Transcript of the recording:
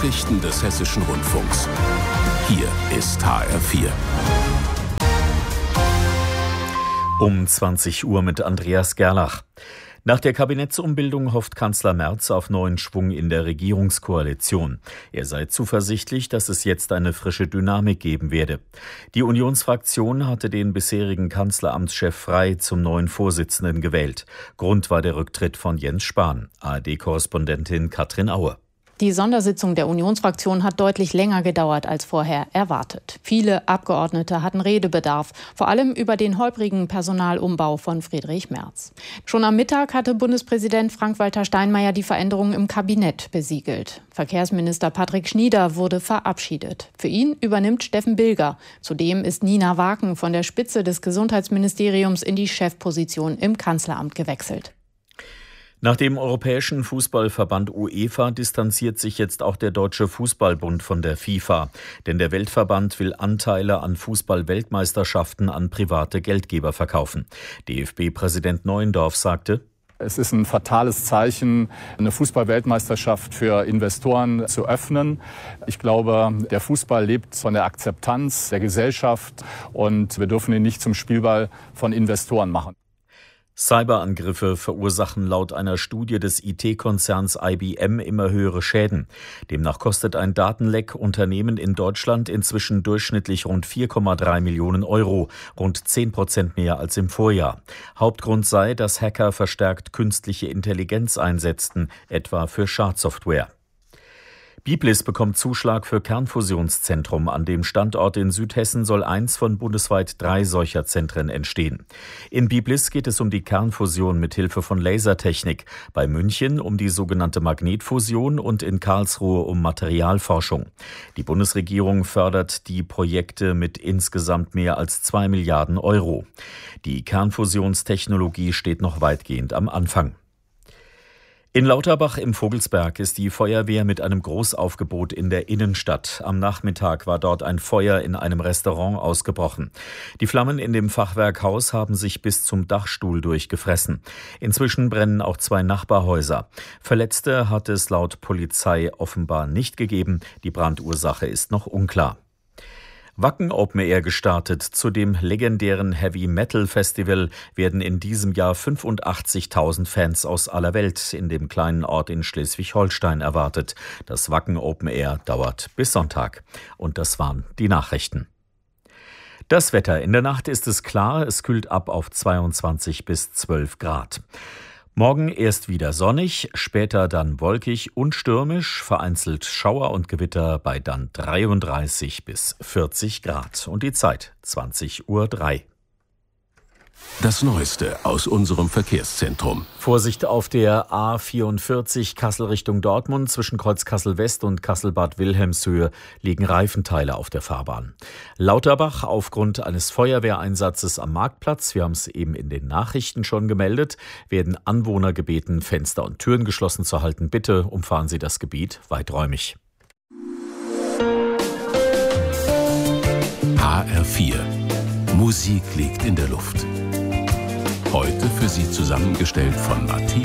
Nachrichten des Hessischen Rundfunks. Hier ist HR4. Um 20 Uhr mit Andreas Gerlach. Nach der Kabinettsumbildung hofft Kanzler Merz auf neuen Schwung in der Regierungskoalition. Er sei zuversichtlich, dass es jetzt eine frische Dynamik geben werde. Die Unionsfraktion hatte den bisherigen Kanzleramtschef Frey zum neuen Vorsitzenden gewählt. Grund war der Rücktritt von Jens Spahn. ARD-Korrespondentin Katrin Aue. Die Sondersitzung der Unionsfraktion hat deutlich länger gedauert als vorher erwartet. Viele Abgeordnete hatten Redebedarf, vor allem über den holprigen Personalumbau von Friedrich Merz. Schon am Mittag hatte Bundespräsident Frank-Walter Steinmeier die Veränderungen im Kabinett besiegelt. Verkehrsminister Patrick Schnieder wurde verabschiedet. Für ihn übernimmt Steffen Bilger. Zudem ist Nina Waken von der Spitze des Gesundheitsministeriums in die Chefposition im Kanzleramt gewechselt. Nach dem Europäischen Fußballverband UEFA distanziert sich jetzt auch der Deutsche Fußballbund von der FIFA. Denn der Weltverband will Anteile an Fußball-Weltmeisterschaften an private Geldgeber verkaufen. DFB-Präsident Neuendorf sagte: Es ist ein fatales Zeichen, eine Fußball-Weltmeisterschaft für Investoren zu öffnen. Ich glaube, der Fußball lebt von der Akzeptanz der Gesellschaft und wir dürfen ihn nicht zum Spielball von Investoren machen. Cyberangriffe verursachen laut einer Studie des IT-Konzerns IBM immer höhere Schäden. Demnach kostet ein Datenleck Unternehmen in Deutschland inzwischen durchschnittlich rund 4,3 Millionen Euro, rund 10% mehr als im Vorjahr. Hauptgrund sei, dass Hacker verstärkt künstliche Intelligenz einsetzten, etwa für Schadsoftware. Biblis bekommt Zuschlag für Kernfusionszentrum. An dem Standort in Südhessen soll eins von bundesweit 3 solcher Zentren entstehen. In Biblis geht es um die Kernfusion mit Hilfe von Lasertechnik, bei München um die sogenannte Magnetfusion und in Karlsruhe um Materialforschung. Die Bundesregierung fördert die Projekte mit insgesamt mehr als 2 Milliarden Euro. Die Kernfusionstechnologie steht noch weitgehend am Anfang. In Lauterbach im Vogelsberg ist die Feuerwehr mit einem Großaufgebot in der Innenstadt. Am Nachmittag war dort ein Feuer in einem Restaurant ausgebrochen. Die Flammen in dem Fachwerkhaus haben sich bis zum Dachstuhl durchgefressen. Inzwischen brennen auch 2 Nachbarhäuser. Verletzte hat es laut Polizei offenbar nicht gegeben. Die Brandursache ist noch unklar. Wacken Open Air gestartet. Zu dem legendären Heavy Metal Festival werden in diesem Jahr 85.000 Fans aus aller Welt in dem kleinen Ort in Schleswig-Holstein erwartet. Das Wacken Open Air dauert bis Sonntag. Und das waren die Nachrichten. Das Wetter. In der Nacht ist es klar. Es kühlt ab auf 22 bis 12 Grad. Morgen erst wieder sonnig, später dann wolkig und stürmisch, vereinzelt Schauer und Gewitter bei dann 33 bis 40 Grad. Und die Zeit 20:03 Uhr. Das Neueste aus unserem Verkehrszentrum. Vorsicht auf der A44 Kassel Richtung Dortmund. Zwischen Kreuz Kassel West und Kassel-Bad Wilhelmshöhe liegen Reifenteile auf der Fahrbahn. Lauterbach aufgrund eines Feuerwehreinsatzes am Marktplatz, wir haben es eben in den Nachrichten schon gemeldet, werden Anwohner gebeten, Fenster und Türen geschlossen zu halten. Bitte umfahren Sie das Gebiet weiträumig. HR4. Musik liegt in der Luft. Heute für Sie zusammengestellt von Matthias